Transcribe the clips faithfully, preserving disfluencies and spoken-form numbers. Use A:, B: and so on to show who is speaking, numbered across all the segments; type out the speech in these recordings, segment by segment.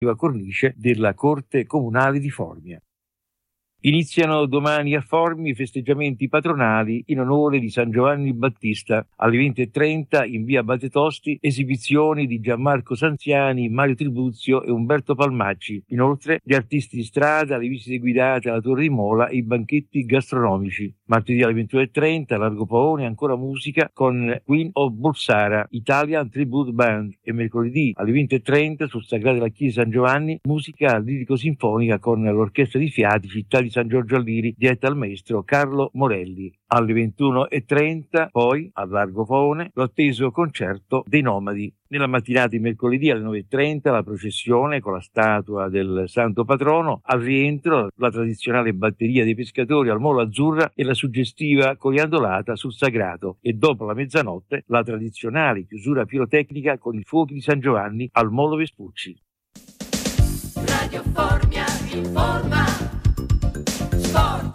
A: cornice della Corte Comunale di Formia. Iniziano domani a Formia i festeggiamenti patronali in onore di San Giovanni Battista. Alle venti e trenta in via Battetosti esibizioni di Gianmarco Sanziani, Mario Tribuzio e Umberto Palmacci. Inoltre gli artisti di strada, le visite guidate alla Torre di Mola e i banchetti gastronomici. Martedì alle ventuno e trenta a Largo Paone ancora musica con Queen of Bulsara, Italian Tribute Band, e mercoledì alle venti e trenta sul Sagrato della Chiesa San Giovanni musica lirico-sinfonica con l'Orchestra di Fiati Città di San Giorgio Alviri diretta dal maestro Carlo Morelli. Alle ventuno e trenta poi a Largo Paone l'atteso concerto dei Nomadi. Nella mattinata di mercoledì alle nove e trenta la processione con la statua del santo patrono, al rientro la tradizionale batteria dei pescatori al Molo Azzurra e la suggestiva coriandolata sul Sagrato, e dopo la mezzanotte la tradizionale chiusura pirotecnica con i fuochi di San Giovanni al Molo Vespucci.
B: Radio Formia informa. Sport.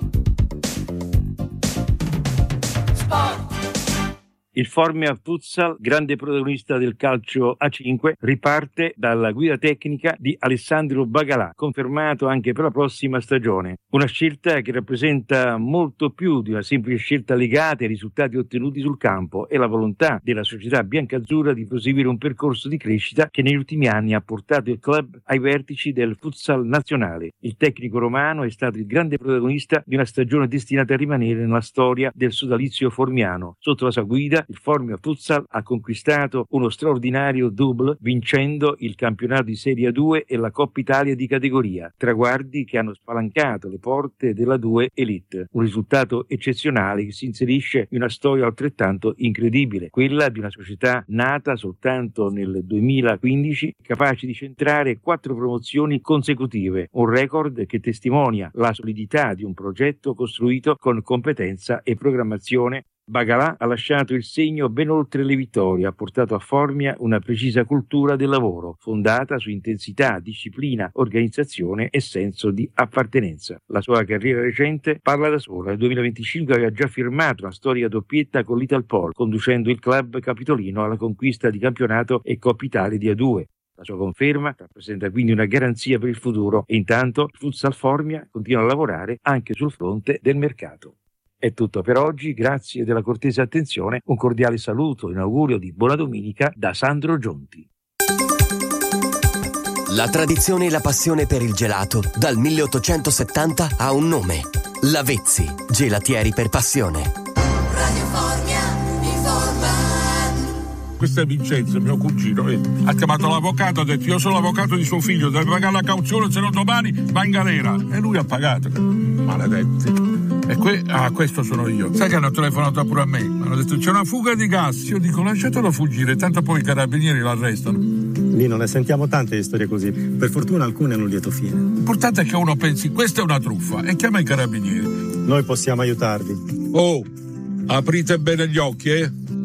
B: Sport.
A: Il Formia Futsal, grande protagonista del calcio A cinque, riparte dalla guida tecnica di Alessandro Bagalà, confermato anche per la prossima stagione. Una scelta che rappresenta molto più di una semplice scelta legata ai risultati ottenuti sul campo e la volontà della società biancazzurra di proseguire un percorso di crescita che negli ultimi anni ha portato il club ai vertici del futsal nazionale. Il tecnico romano è stato il grande protagonista di una stagione destinata a rimanere nella storia del sodalizio formiano. Sotto la sua guida il Formia Futsal ha conquistato uno straordinario double vincendo il campionato di Serie A due e la Coppa Italia di categoria, traguardi che hanno spalancato le porte della due Elite. Un risultato eccezionale che si inserisce in una storia altrettanto incredibile, quella di una società nata soltanto nel duemilaquindici, capace di centrare quattro promozioni consecutive, un record che testimonia la solidità di un progetto costruito con competenza e programmazione. Bagalà ha lasciato il segno ben oltre le vittorie, ha portato a Formia una precisa cultura del lavoro, fondata su intensità, disciplina, organizzazione e senso di appartenenza. La sua carriera recente parla da sola. Nel duemilaventicinque aveva già firmato una storica doppietta con l'Italpol, conducendo il club capitolino alla conquista di campionato e Coppa Italia di A due. La sua conferma rappresenta quindi una garanzia per il futuro e intanto il Futsal Formia continua a lavorare anche sul fronte del mercato. È tutto per oggi, grazie della cortese attenzione, un cordiale saluto in augurio di buona domenica da Sandro Gionti.
C: La tradizione e la passione per il gelato dal milleottocentosettanta ha un nome: Lavezzi, gelatieri per passione.
B: Radio Formia informa.
D: Questo è Vincenzo, mio cugino, vedi? Ha chiamato l'avvocato, ha detto: io sono l'avvocato di suo figlio, deve pagare la cauzione, se no domani va in galera. E lui ha pagato. Maledetti. E que- ah, questo sono io. Sai che hanno telefonato pure a me? Mi hanno detto: c'è una fuga di gas. Io dico: lasciatelo fuggire, tanto poi i carabinieri l'arrestano.
E: Lì non ne sentiamo tante di storie così. Per fortuna alcune hanno un lieto fine.
D: L'importante è che uno pensi: questa è una truffa, e chiama i carabinieri.
E: Noi possiamo aiutarvi.
D: Oh, aprite bene gli occhi, eh?